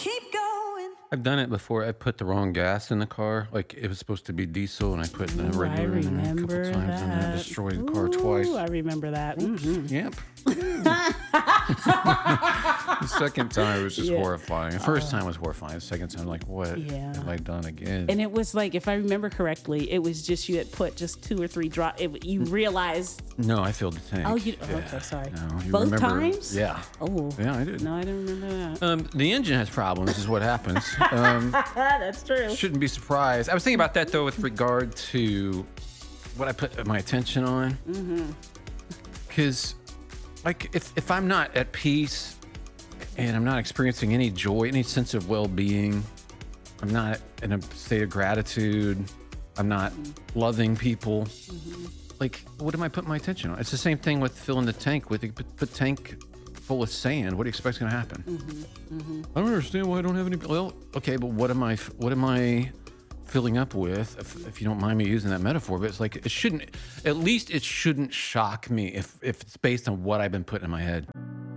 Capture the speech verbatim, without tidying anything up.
keep going. I've done it before. I put the wrong gas in the car. Like it was supposed to be diesel, and I put the Ooh, I regular in there a couple remember times, and I that. destroyed the car Ooh, twice. I remember that. Mhm. Yep. The second time it was just Yeah. horrifying. The first time was horrifying. The second time, like, what Yeah. have I done again? And it was like, if I remember correctly, it was just you had put just two or three drops. You realized. no, I filled the tank. Oh, you. Yeah. Okay, sorry. No, you Both remember- times? Yeah. Oh. Yeah, I did. No, I don't remember that. Um, the engine has problems, is what happens. Um, That's true. shouldn't be surprised. I was thinking about that though, with regard to what I put my attention on. Because, like, if if I'm not at peace and I'm not experiencing any joy, any sense of well-being, I'm not in a state of gratitude, I'm not loving people. Like, what am I putting my attention on? It's the same thing with filling the tank. With you put the tank full of sand, what do you expect is going to happen? I don't understand why I don't have any. Well, okay, but what am I? What am I filling up with? If, if you don't mind me using that metaphor, but it's like it shouldn't. At least it shouldn't shock me if if it's based on what I've been putting in my head.